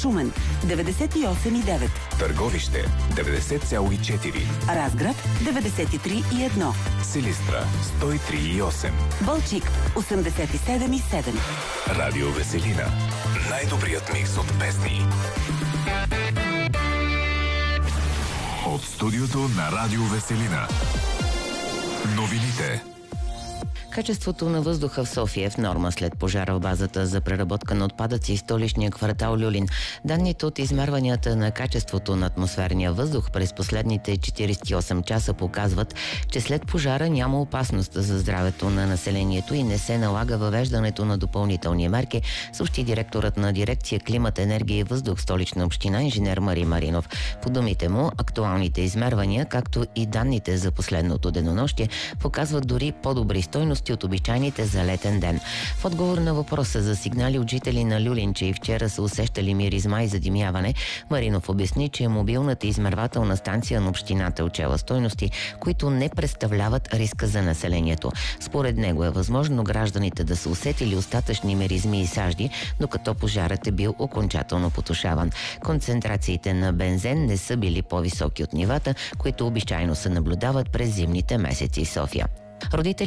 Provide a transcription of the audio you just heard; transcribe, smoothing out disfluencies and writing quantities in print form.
Шумен 98,9, Търговище 90,4, Разград 93,1, Силистра 103,8, Балчик 87,7. Радио Веселина. Най-добрият микс от песни. От студиото на Радио Веселина. Новините. Качеството на въздуха в София е в норма след пожара в базата за преработка на отпадъци в столичния квартал Люлин. Данните от измерванията на качеството на атмосферния въздух през последните 48 часа показват, че след пожара няма опасност за здравето на населението и не се налага въвеждането на допълнителни мерки, съобщи директорът на дирекция Климат, енергия и въздух Столична община инженер Мари Маринов. По думите му, актуалните измервания, както и данните за последното денонощие, показват дори по-добри стойности от обичайните за летен ден. В отговор на въпроса за сигнали от жители на Люлин, че и вчера са усещали миризма и задимяване, Маринов обясни, че мобилната измервателна станция на общината отчела стойности, които не представляват риска за населението. Според него е възможно гражданите да са усетили остатъчни миризми и сажди, докато пожарът е бил окончателно потушаван. Концентрациите на бензен не са били по-високи от нивата, които обичайно се наблюдават през зимните месеци в София. Родители